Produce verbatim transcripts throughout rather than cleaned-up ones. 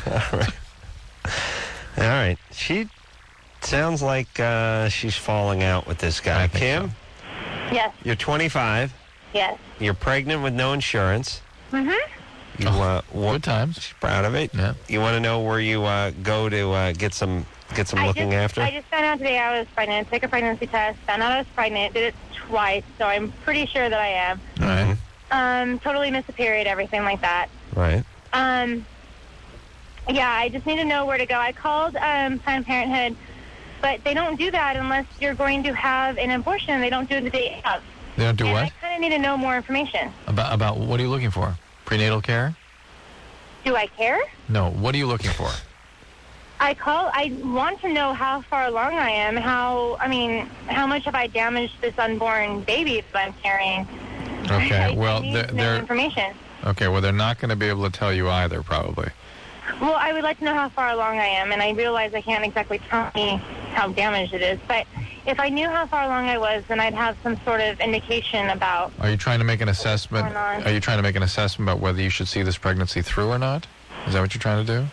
All right. All right. She sounds like uh, she's falling out with this guy. I think Kim, so. Yes. you're twenty-five. Yes. You're pregnant with no insurance. Mm-hmm. You, uh, wa- Good times. She's proud of it. Yeah. You want to know where you uh, go to uh, get some get some I looking just, after? I just found out today I was pregnant. Took a pregnancy test. Found out I was pregnant. Did it twice, so I'm pretty sure that I am. All right. Um, totally missed a period, everything like that. Right. Um, yeah, I just need to know where to go. I called um, Planned Parenthood, but they don't do that unless you're going to have an abortion. They don't do it the day of. They don't do and what? I kind of need to know more information. About about what are you looking for? Prenatal care? Do I care? No. What are you looking for? I call. I want to know how far along I am. How I mean, how much have I damaged this unborn baby that I'm carrying? Okay. I, well, I need they're, to know they're information. okay. Well, they're not going to be able to tell you either, probably. Well, I would like to know how far along I am, and I realize I can't exactly tell me how damaged it is. But if I knew how far along I was, then I'd have some sort of indication about. Are you trying to make an assessment? What's going on? Are you trying to make an assessment about whether you should see this pregnancy through or not? Is that what you're trying to do?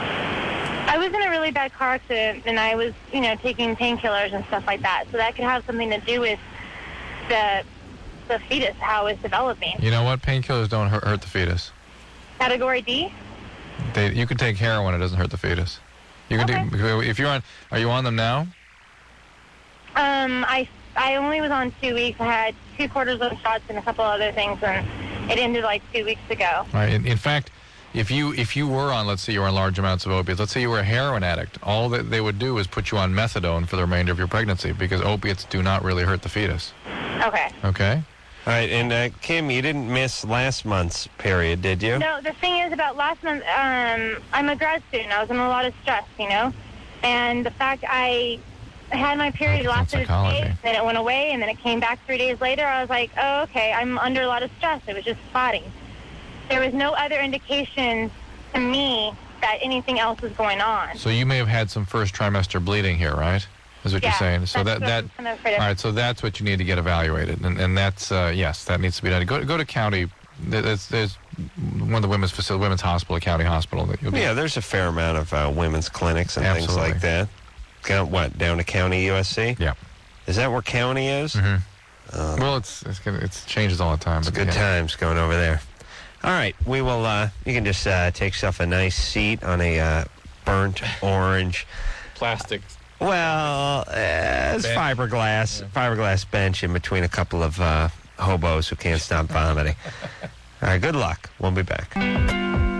I was in a really bad car accident, and I was, you know, taking painkillers and stuff like that. So that could have something to do with the the fetus, how it's developing. You know what? Painkillers don't hurt, hurt the fetus. Category D. They, you can take heroin; it doesn't hurt the fetus. You can Okay. take, if you're on. Are you on them now? Um, I I only was on two weeks. I had two cortisone shots and a couple other things, and it ended like two weeks ago. All right. In, in fact, if you if you were on, let's say you were on large amounts of opiates, let's say you were a heroin addict, all that they would do is put you on methadone for the remainder of your pregnancy because opiates do not really hurt the fetus. Okay. Okay. All right. And uh, Kim, you didn't miss last month's period, did you? No, the thing is about last month, um, I'm a grad student. I was in a lot of stress, you know, and the fact I had my period Oh, that's lasted a psychology. day, then it went away, and then it came back three days later. I was like, oh, okay, I'm under a lot of stress. It was just spotting. There was no other indication to me that anything else was going on. So you may have had some first trimester bleeding here, right? Is what Yeah, you're saying. So that's that what that I'm kind of afraid of. all right. So that's what you need to get evaluated, and and that's uh, yes, that needs to be done. Go go to county. There's, there's one of the women's facility, women's hospital, county hospital. That you'll be, Yeah, there's a fair amount of uh, women's clinics and Absolutely. things like that. Count what? Down to County U S C? Yeah. Is that where County is? Mhm. Uh, Well, it's it's gonna, it's changes all the time. It's but good yeah. times going over there. All right, we will. Uh, you can just uh, take yourself a nice seat on a uh, burnt orange. Plastic. Well, uh, it's Bench. fiberglass, fiberglass bench in between a couple of uh, hobos who can't stop vomiting. All right, good luck. We'll be back.